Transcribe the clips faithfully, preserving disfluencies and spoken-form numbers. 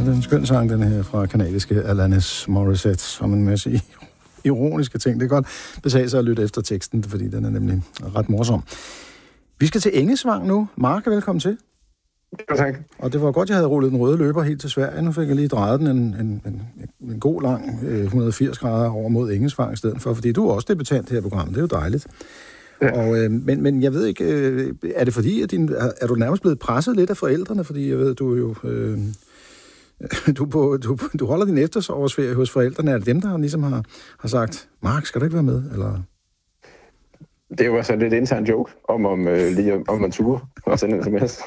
det er en skøn sang, den her fra kanadiske Alanis Morissette, som en masse ironiske ting. Det er godt betale sig at lytte efter teksten, fordi den er nemlig ret morsom. Vi skal til Engesvang nu. Mark, velkommen til. Ja, tak. Og det var godt, jeg havde rullet den røde løber helt til Sverige. Nu fik jeg lige drejet den en, en, en, en god lang eh, et hundrede og firs grader over mod Engesvang i stedet for, fordi du er også debutant her i programmet. Det er jo dejligt. Ja. Og, øh, men, men jeg ved ikke, øh, er det fordi, at din, er, er du nærmest blevet presset lidt af forældrene? Fordi jeg ved, du er jo... Øh, du, på, du, du holder din efterårsferie hos forældrene. Er det dem, der ligesom har, har sagt, Mark, skal du ikke være med? Eller... Det var så lidt intern joke, om, om, øh, lige, om man turde og sende en sms.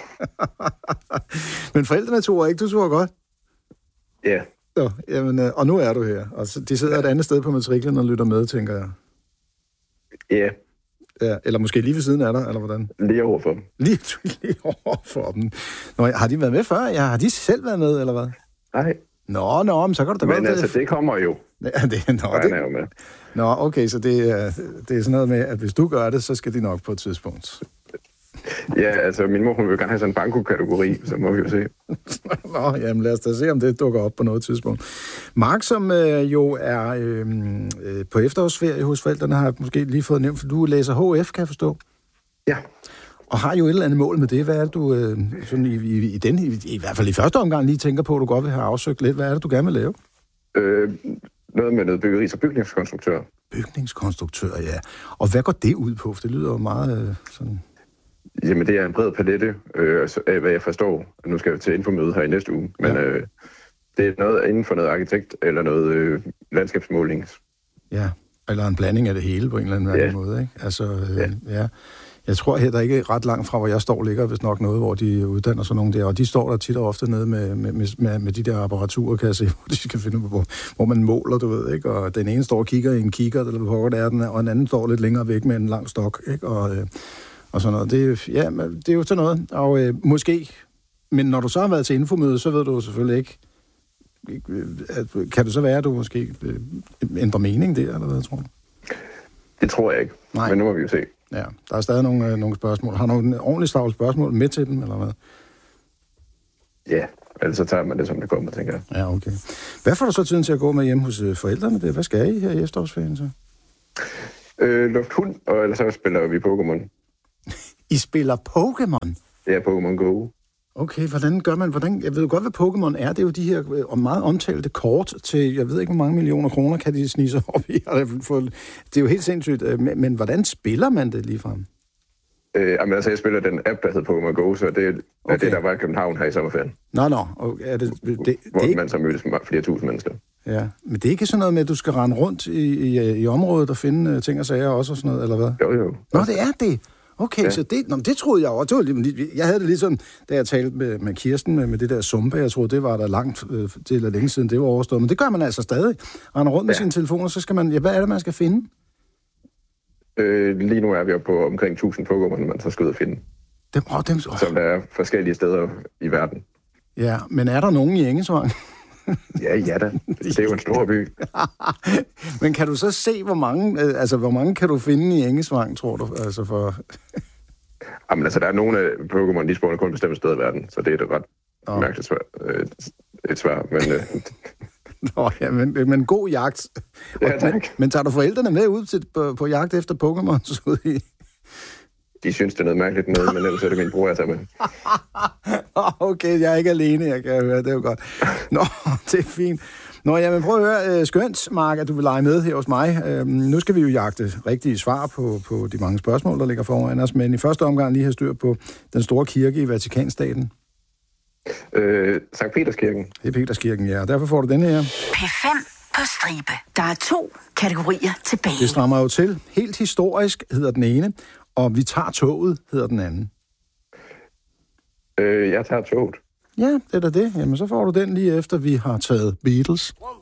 Men forældrene tog ikke, du tog godt? Ja. Så, jamen, øh, og nu er du her, og de sidder ja. et andet sted på matriklen og lytter med, tænker jeg. Ja. Ja, eller måske lige ved siden af dig, eller hvordan? Lige over for dem. Lige, lige over for dem. Nå, har de været med før? Ja, har de selv været med, eller hvad? Nej. Nå, nå, men så kan du da men godt... Men altså, det kommer jo. Ja, det, nå, og det... er jo med. Nå, okay, så det er, det er sådan noget med, at hvis du gør det, så skal de nok på et tidspunkt. Ja, altså, min mor, hun vil gerne have sådan en banko-kategori, så må vi jo se. Nå, jamen lad os da se, om det dukker op på noget tidspunkt. Mark, som øh, jo er øh, øh, på efterårsferie hos forældrene, har måske lige fået nævnt, for du læser H F, kan jeg forstå? Ja. Og har jo et eller andet mål med det. Hvad er det, du øh, sådan i, i, i, den, i, i hvert fald i første omgang lige tænker på, at du godt vil have afsøgt lidt? Hvad er det, du gerne vil lave? Øh, noget med noget byggeri, så bygningskonstruktør. Bygningskonstruktør, ja. Og hvad går det ud på? For det lyder jo meget øh, sådan... Jamen, det er en bred palette øh, af, hvad jeg forstår. Nu skal jeg til infomøde her i næste uge, men ja. øh, det er noget inden for noget arkitekt eller noget øh, landskabsmåling. Ja, eller en blanding af det hele på en eller anden ja. måde, ikke? Altså, øh, ja. ja. Jeg tror her, der ikke er ret langt fra, hvor jeg står, ligger vist nok noget, hvor de uddanner sådan nogle der, og de står der tit og ofte nede med, med, med, med de der apparaturer, kan jeg se, hvor de skal finde ud af, hvor, hvor man måler, du ved, ikke? Og den ene står og kigger i en kigger, eller hvor det er den er, og den anden står lidt længere væk med en lang stok, ikke? Og, øh, og sådan noget. Det, ja, det er jo sådan noget, og øh, måske, men når du så har været til infomøde, så ved du selvfølgelig ikke, at, kan det så være, at du måske øh, ændrer mening der, eller hvad, tror du? Det tror jeg ikke, Nej. Men nu må vi jo se. Ja, der er stadig nogle, øh, nogle spørgsmål. Har du nogle ordentligt stavlet spørgsmål med til dem, eller hvad? Ja, ellers så tager man det, som det kommer, tænker jeg. Ja, okay. Hvad får du så tiden til at gå med hjemme hos øh, forældrene? Det? Hvad skal I her i efterårsferien så? Øh, luft hund, og ellers så spiller vi Pokémon. I spiller Pokémon? Ja, Pokémon Go. Okay, hvordan gør man? Hvordan, jeg ved godt, hvad Pokémon er. Det er jo de her øh, meget omtalte kort til, jeg ved ikke, hvor mange millioner kroner kan de snige sig op i. Det er jo helt sindssygt. Øh, men, men hvordan spiller man det ligefrem? Øh, jamen, altså, jeg spiller den app, der hedder Pokémon Go, så det er okay. det, der var i København her i sommerferien. Nå, nå. Okay. Er det, det, det, hvor det man så mødes med flere tusind mennesker. Ja, men det er ikke sådan noget med, at du skal rende rundt i, i, i området og finde uh, ting og sager også og sådan noget, eller hvad? Jo, jo. Nå, det er det. Okay, ja. Så det, nå, det troede jeg også. Det var, jeg havde det ligesom, da jeg talte med, med Kirsten med, med det der Zumba, jeg troede, det var der langt øh, til eller længe siden, det var overstået. Men det gør man altså stadig. Render rundt med ja. sine telefoner, så skal man, ja, hvad er det, man skal finde? Øh, lige nu er vi jo på omkring tusind Pokémon, man så skal ud og finde. Dem, oh, dem, oh. Som der er forskellige steder i verden. Ja, men er der nogen i Engesvang? ja, ja da. Det er jo en stor by. Men kan du så se, hvor mange, altså hvor mange kan du finde i Engesvang, tror du? Altså for... Jamen altså, der er nogle af Pokémon, de spawner kun et bestemt sted i verden, så det er et ret oh. mærkeligt svar, et svar, men... Nå, ja, men, men god jagt. Ja, tak. Men, men tager du forældrene med ud til, på, på jagt efter Pokémon? De synes, det er noget mærkeligt noget, men ellers er det min bror, jeg tager med. Okay, jeg er ikke alene, jeg kan høre, det er jo godt. Nå, det er fint. Nå, ja, men prøv at høre, skønt, Mark, at du vil lege med her hos mig. Øhm, nu skal vi jo jagte rigtige svar på, på de mange spørgsmål, der ligger foran os, men i første omgang lige have styr på den store kirke i Vatikanstaten. Øh, Sankt Peterskirken. Det er Peterskirken, ja, og derfor får du den her. P fem på stribe. Der er to kategorier tilbage. Det strammer jo til. Helt historisk hedder den ene, og vi tager toget hedder den anden. Øh, jeg tager toget. Ja, det er da det. Jamen, så får du den lige efter, vi har taget Beatles.